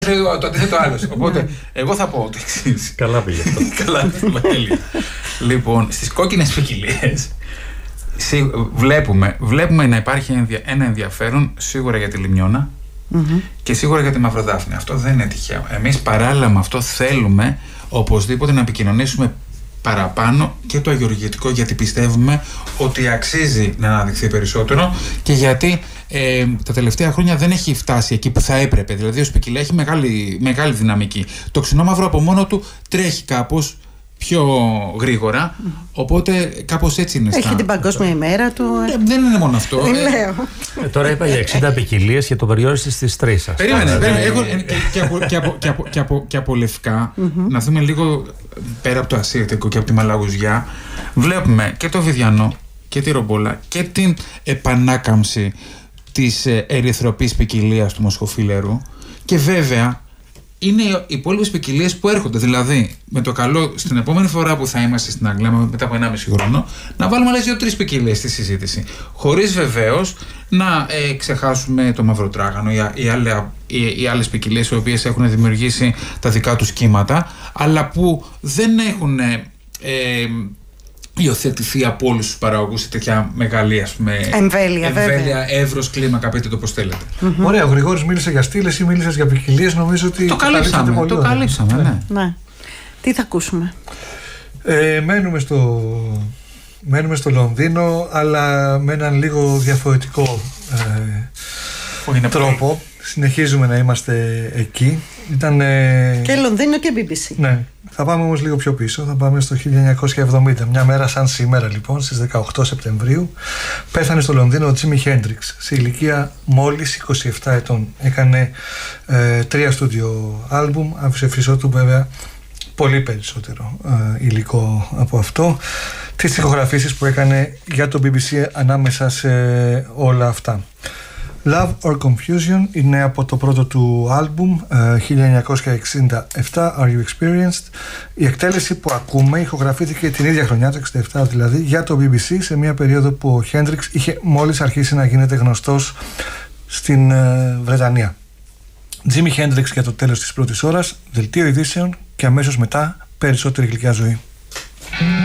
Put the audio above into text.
το αντίθετο άλλος. Οπότε, εγώ θα πω το εξής. Καλά πήγε αυτό. Καλά, τέλεια. Λοιπόν, στις κόκκινες ποικιλίες βλέπουμε να υπάρχει ένα ενδιαφέρον σίγουρα για τη λιμνιώνα και σίγουρα για τη μαυροδάφνη. Αυτό δεν είναι τυχαίο. Εμείς παράλληλα με αυτό θέλουμε οπωσδήποτε να επικοινωνήσουμε παραπάνω και το αγιοργητικό, γιατί πιστεύουμε ότι αξίζει να αναδειχθεί περισσότερο και γιατί τα τελευταία χρόνια δεν έχει φτάσει εκεί που θα έπρεπε. Δηλαδή, ως ποικιλία έχει μεγάλη δυναμική. Το ξινόμαυρο από μόνο του τρέχει κάπως πιο γρήγορα, οπότε κάπως έτσι είναι. Έχει την παγκόσμια ημέρα του. Δεν είναι μόνο αυτό. Τώρα είπα για 60 ποικιλίες και το περιόρισε στις 3 σας. Περίμενε. Και από λευκά, να δούμε λίγο πέρα από το ασίατικο και από τη μαλαγουζιά, βλέπουμε και το βιδιανό και τη ρομπόλα και την επανάκαμψη της ερυθροπής ποικιλίας του μοσχοφίλερου και βέβαια είναι οι υπόλοιπες ποικιλίες που έρχονται. Δηλαδή, με το καλό, στην επόμενη φορά που θα είμαστε στην Αγγλία, μετά από 1,5 χρόνο, να βάλουμε άλλες 2-3 ποικιλίες στη συζήτηση. Χωρίς βεβαίως να ξεχάσουμε το μαυροτράγανο ή άλλες ποικιλίες οι οποίες έχουν δημιουργήσει τα δικά τους κύματα, αλλά που δεν έχουν υιοθετηθεί από όλους τους παραγωγούς σε τέτοια μεγάλη εμβέλεια, εύρος, κλίμακα, πείτε το πώς θέλετε. Ωραία, ο Γρηγόρης μίλησε για στήλες ή μίλησες για ποικιλίες, νομίζω ότι το καλύψαμε, ναι. Τι θα ακούσουμε? Μένουμε στο Λονδίνο, αλλά με έναν λίγο διαφορετικό τρόπο. Συνεχίζουμε να είμαστε εκεί. Και Λονδίνο και BBC. Ναι. Θα πάμε όμως λίγο πιο πίσω. Θα πάμε στο 1970. Μια μέρα σαν σήμερα, λοιπόν, στις 18 Σεπτεμβρίου, πέθανε στο Λονδίνο ο Τζίμι Χέντριξ σε ηλικία μόλις 27 ετών. Έκανε 3 στούντιο άλμπουμ, άφησε πίσω του βέβαια πολύ περισσότερο υλικό από αυτό. Τις ηχογραφήσεις που έκανε για το BBC ανάμεσα σε όλα αυτά. Love or Confusion είναι από το πρώτο του άλμπουμ 1967, Are You Experienced. Η εκτέλεση που ακούμε ηχογραφήθηκε την ίδια χρονιά, το 67 δηλαδή, για το BBC, σε μια περίοδο που ο Χέντριξ είχε μόλις αρχίσει να γίνεται γνωστός στην Βρετανία. Jimi Hendrix για το τέλος της πρώτης ώρας, δελτίο ειδήσεων και αμέσως μετά περισσότερη γλυκιά ζωή.